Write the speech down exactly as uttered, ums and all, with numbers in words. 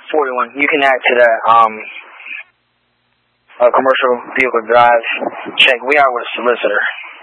forty-one. You can add to that um, a commercial vehicle drive check. We are with a solicitor.